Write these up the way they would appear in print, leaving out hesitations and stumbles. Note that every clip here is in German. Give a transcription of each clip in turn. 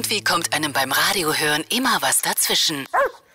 Irgendwie kommt einem beim Radiohören immer was dazwischen.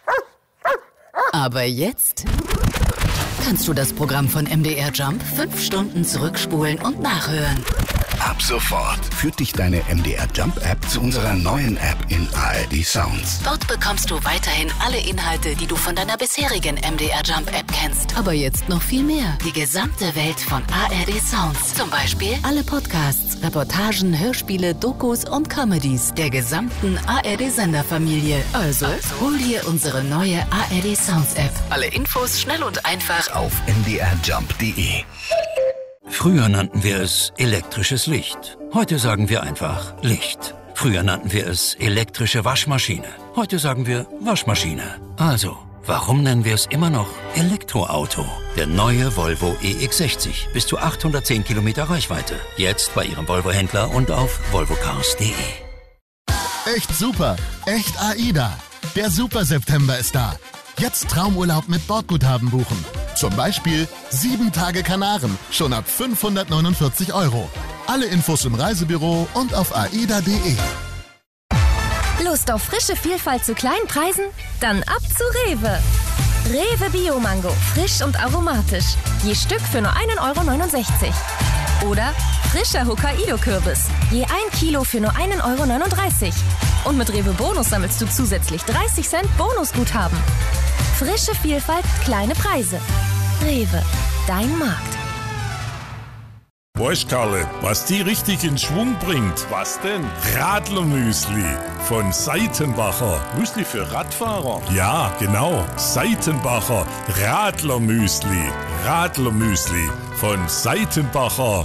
Aber jetzt kannst du das Programm von MDR Jump 5 Stunden zurückspulen und nachhören. Ab sofort führt dich deine MDR Jump App zu unserer neuen App in ARD Sounds. Dort bekommst du weiterhin alle Inhalte, die du von deiner bisherigen MDR Jump App kennst. Aber jetzt noch viel mehr. Die gesamte Welt von ARD Sounds. Zum Beispiel alle Podcasts, Reportagen, Hörspiele, Dokus und Comedies der gesamten ARD-Senderfamilie. Also hol dir unsere neue ARD Sounds App. Alle Infos schnell und einfach Auf mdrjump.de. Früher nannten wir es elektrisches Licht. Heute sagen wir einfach Licht. Früher nannten wir es elektrische Waschmaschine. Heute sagen wir Waschmaschine. Also, warum nennen wir es immer noch Elektroauto? Der neue Volvo EX60. Bis zu 810 Kilometer Reichweite. Jetzt bei Ihrem Volvo-Händler und auf volvocars.de. Echt super, echt AIDA. Der Super-September ist da. Jetzt Traumurlaub mit Bordguthaben buchen. Zum Beispiel 7 Tage Kanaren, schon ab 549 €. Alle Infos im Reisebüro und auf aida.de. Lust auf frische Vielfalt zu kleinen Preisen? Dann ab zu Rewe. Rewe Bio-Mango, frisch und aromatisch. Je Stück für nur 1,69 €. Oder frischer Hokkaido-Kürbis, je 1 Kilo für nur 1,39 €. Und mit Rewe Bonus sammelst du zusätzlich 30 Cent Bonusguthaben. Frische Vielfalt, kleine Preise. Rewe, dein Markt. Weißt Karle, was die richtig in Schwung bringt? Was denn? Radlermüsli von Seitenbacher. Müsli für Radfahrer? Ja, genau. Seitenbacher Radlermüsli. Radlermüsli von Seitenbacher.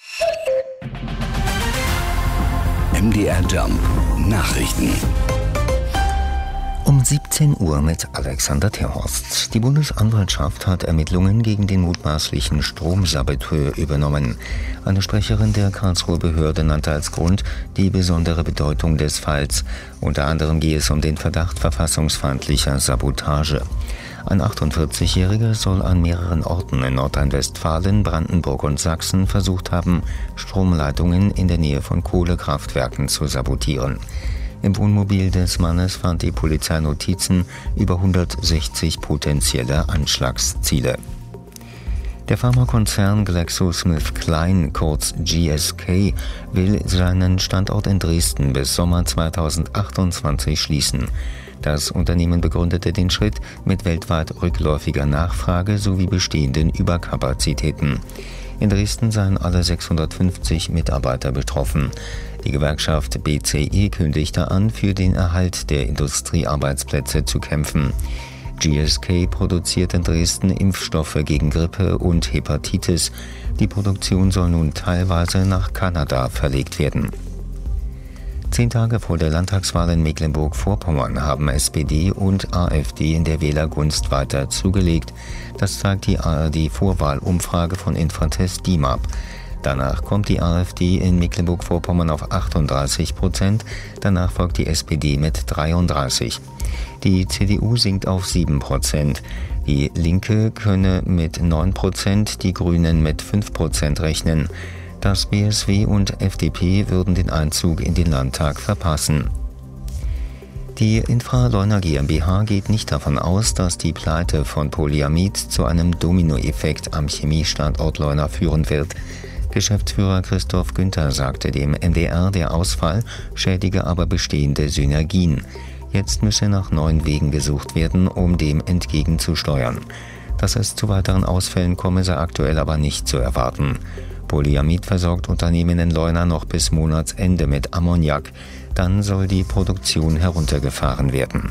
MDR Jump Nachrichten. Um 17 Uhr mit Alexander Terhorst. Die Bundesanwaltschaft hat Ermittlungen gegen den mutmaßlichen Stromsaboteur übernommen. Eine Sprecherin der Karlsruher Behörde nannte als Grund die besondere Bedeutung des Falls. Unter anderem gehe es um den Verdacht verfassungsfeindlicher Sabotage. Ein 48-Jähriger soll an mehreren Orten in Nordrhein-Westfalen, Brandenburg und Sachsen versucht haben, Stromleitungen in der Nähe von Kohlekraftwerken zu sabotieren. Im Wohnmobil des Mannes fand die Polizei Notizen über 160 potenzielle Anschlagsziele. Der Pharmakonzern GlaxoSmithKline, kurz GSK, will seinen Standort in Dresden bis Sommer 2028 schließen. Das Unternehmen begründete den Schritt mit weltweit rückläufiger Nachfrage sowie bestehenden Überkapazitäten. In Dresden seien alle 650 Mitarbeiter betroffen. Die Gewerkschaft BCE kündigte an, für den Erhalt der Industriearbeitsplätze zu kämpfen. GSK produziert in Dresden Impfstoffe gegen Grippe und Hepatitis. Die Produktion soll nun teilweise nach Kanada verlegt werden. 10 Tage vor der Landtagswahl in Mecklenburg-Vorpommern haben SPD und AfD in der Wählergunst weiter zugelegt. Das zeigt die ARD-Vorwahlumfrage von Infratest DIMAP. Danach kommt die AfD in Mecklenburg-Vorpommern auf 38%, danach folgt die SPD mit 33%. Die CDU sinkt auf 7%. Die Linke könne mit 9%, die Grünen mit 5% rechnen. Das BSW und FDP würden den Einzug in den Landtag verpassen. Die Infra-Leuna GmbH geht nicht davon aus, dass die Pleite von Polyamid zu einem Dominoeffekt am Chemiestandort Leuna führen wird. Geschäftsführer Christoph Günther sagte dem NDR, der Ausfall schädige aber bestehende Synergien. Jetzt müsse nach neuen Wegen gesucht werden, um dem entgegenzusteuern. Dass es zu weiteren Ausfällen komme, sei aktuell aber nicht zu erwarten. Polyamid versorgt Unternehmen in Leuna noch bis Monatsende mit Ammoniak. Dann soll die Produktion heruntergefahren werden.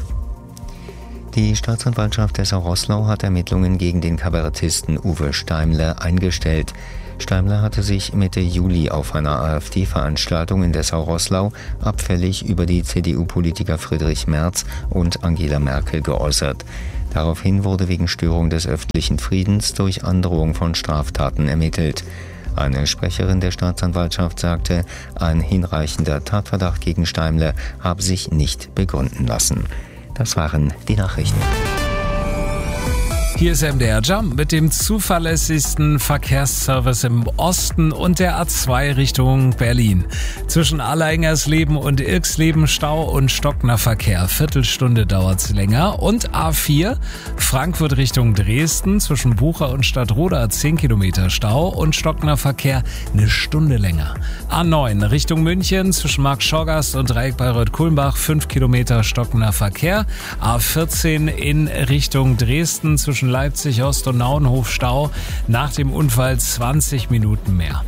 Die Staatsanwaltschaft Dessau-Roßlau hat Ermittlungen gegen den Kabarettisten Uwe Steimle eingestellt. Steimle hatte sich Mitte Juli auf einer AfD-Veranstaltung in Dessau-Roßlau abfällig über die CDU-Politiker Friedrich Merz und Angela Merkel geäußert. Daraufhin wurde wegen Störung des öffentlichen Friedens durch Androhung von Straftaten ermittelt. Eine Sprecherin der Staatsanwaltschaft sagte, ein hinreichender Tatverdacht gegen Steimle habe sich nicht begründen lassen. Das waren die Nachrichten. Hier ist MDR Jump mit dem zuverlässigsten Verkehrsservice im Osten und der A2 Richtung Berlin. Zwischen Alleingers-Leben und Irksleben Stau und stockender Verkehr. Viertelstunde dauert's länger. Und A4 Frankfurt Richtung Dresden zwischen Bucha und Stadtroda 10 Kilometer Stau und stockender Verkehr eine Stunde länger. A9 Richtung München zwischen Markt-Schorgast und Dreieck Bayreuth-Kulmbach 5 Kilometer stockender Verkehr. A14 in Richtung Dresden zwischen Leipzig Ost und Nauenhof Stau, nach dem Unfall 20 Minuten mehr.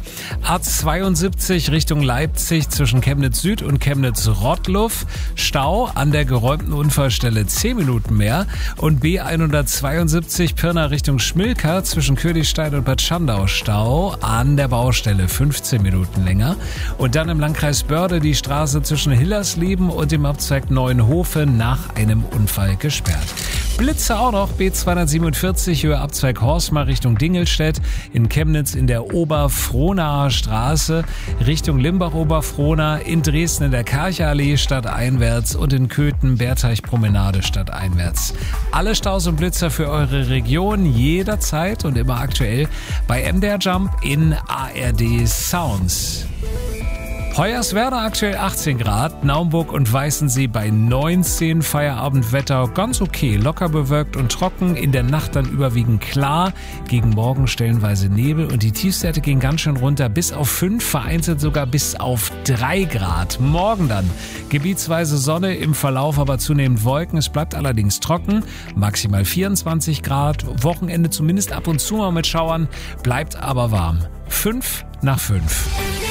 A72 Richtung Leipzig zwischen Chemnitz Süd und Chemnitz Rottluff Stau, an der geräumten Unfallstelle 10 Minuten mehr. Und B172 Pirna Richtung Schmilka zwischen Königstein und Bad Schandau Stau, an der Baustelle 15 Minuten länger. Und dann im Landkreis Börde die Straße zwischen Hillersleben und dem Abzweig Neuenhofe nach einem Unfall gesperrt. Blitze auch noch, B247 Höhe Abzweig Horstmar Richtung Dingelstedt, in Chemnitz in der Oberfrohnaer Straße Richtung Limbach-Oberfrohna, in Dresden in der Karchallee stadteinwärts und in Köthen Berteichpromenade stadteinwärts. Alle Staus und Blitzer für eure Region jederzeit und immer aktuell bei MDR Jump in ARD Sounds. Hoyerswerda aktuell 18 Grad, Naumburg und Weißensee bei 19, Feierabendwetter ganz okay, locker bewölkt und trocken, in der Nacht dann überwiegend klar, gegen Morgen stellenweise Nebel und die Tiefstwerte gehen ganz schön runter, bis auf 5, vereinzelt sogar bis auf 3 Grad. Morgen dann gebietsweise Sonne, im Verlauf aber zunehmend Wolken, es bleibt allerdings trocken, maximal 24 Grad, Wochenende zumindest ab und zu mal mit Schauern, bleibt aber warm. 5 nach 5.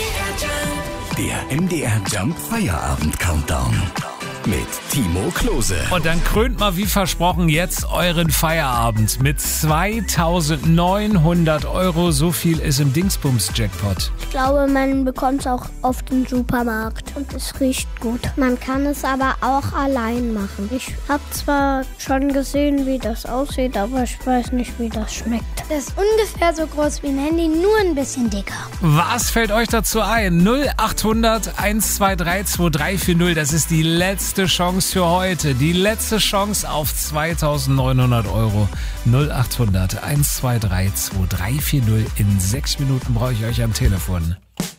Der MDR Jump Feierabend Countdown mit Timo Klose. Und dann krönt mal wie versprochen jetzt euren Feierabend mit 2.900 €. So viel ist im Dingsbums-Jackpot. Ich glaube, man bekommt es auch auf dem Supermarkt und es riecht gut. Man kann es aber auch allein machen. Ich habe zwar schon gesehen, wie das aussieht, aber ich weiß nicht, wie das schmeckt. Das ist ungefähr so groß wie ein Handy, nur ein bisschen dicker. Was fällt euch dazu ein? 0800 123 2340, das ist die letzte Chance für heute. Die letzte Chance auf 2.900 €. 0800 123 2340. In 6 Minuten brauche ich euch am Telefon.